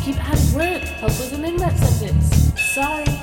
keep adding work. Help with an in that sentence. Sorry.